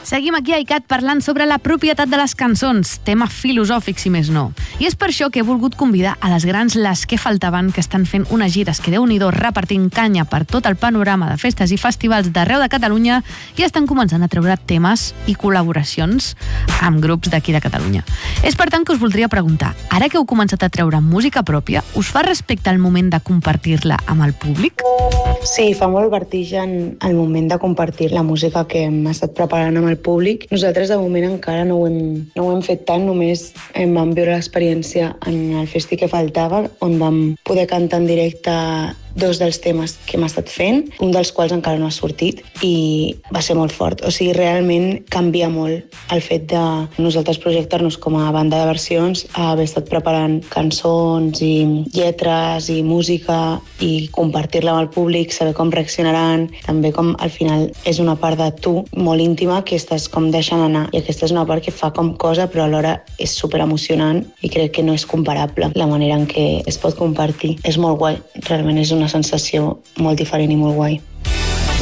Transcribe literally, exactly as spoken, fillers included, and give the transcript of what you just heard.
Seguim aquí a ICAT parlant sobre la propietat de les cançons, tema filosòfic si més no. I és per això que he volgut convidar a les grans Les que faltaven, que estan fent unes gires que Déu-n'hi-do repartint canya per tot el panorama de festes i festivals d'arreu de Catalunya i estan començant a treure temes i col·laboracions amb grups d'aquí de Catalunya. És per tant que us voldria preguntar, ara que heu començat a treure música pròpia, us fa respecte al moment de compartir-la amb el públic? Sí, fa molt vertigen el moment de compartir la música que hem estat preparant amb el públic. Nosaltres de moment encara no ho hem, no ho hem fet tant, només em vam viure l'experiència en el festi que faltava, on vam poder cantar en directe dos dels temes que hem estat fent, un dels quals encara no ha sortit i va ser molt fort. O sigui, realment canvia molt el fet de nosaltres projectar-nos com a banda de versions a haver estat preparant cançons i lletres i música i compartir-la amb el públic, saber com reaccionaran, també com al final és una part de tu molt íntima que estàs com deixant anar i aquesta és una part que fa com cosa però alhora és super emocionant i crec que no és comparable la manera en què es pot compartir. És molt guai, realment és una sensació molt diferent i molt guai.